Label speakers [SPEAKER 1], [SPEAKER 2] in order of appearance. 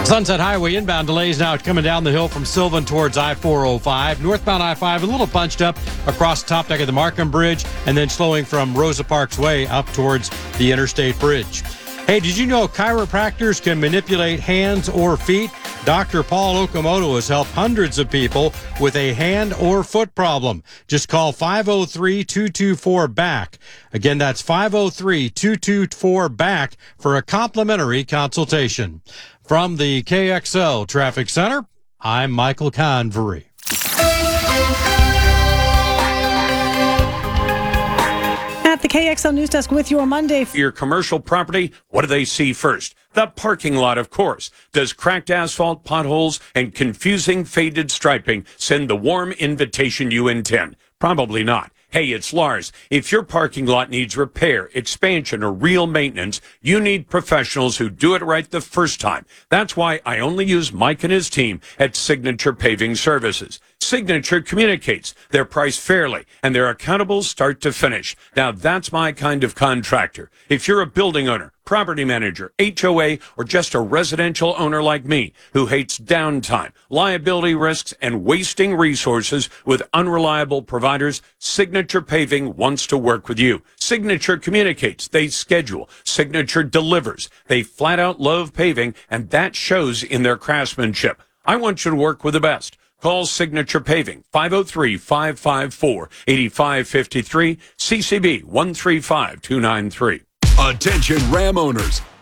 [SPEAKER 1] Sunset Highway inbound delays now coming down the hill from Sylvan towards I-405. Northbound I-5 a little bunched up across the top deck of the Markham Bridge and then slowing from Rosa Parks Way up towards the Interstate Bridge. Hey, did you know chiropractors can manipulate hands or feet? Dr. Paul Okamoto has helped hundreds of people with a hand or foot problem. Just call 503-224-BACK. Again, that's 503-224-BACK for a complimentary consultation. From the KXL Traffic Center, I'm Michael Convery.
[SPEAKER 2] At the KXL News Desk with your Monday.
[SPEAKER 3] Your commercial property, what do they see first? The parking lot, of course. Does cracked asphalt, potholes, and confusing faded striping send the warm invitation you intend? Probably not. Hey, it's Lars. If your parking lot needs repair, expansion, or real maintenance, you need professionals who do it right the first time. That's why I only use Mike and his team at Signature Paving Services. Signature communicates. They're priced fairly, and they're accountable start to finish. Now, that's my kind of contractor. If you're a building owner, property manager, HOA, or just a residential owner like me who hates downtime, liability risks, and wasting resources with unreliable providers, Signature Paving wants to work with you. Signature communicates. They schedule. Signature delivers. They flat out love paving, and that shows in their craftsmanship. I want you to work with the best. Call Signature Paving, 503-554-8553, CCB 135293.
[SPEAKER 4] Attention Ram owners.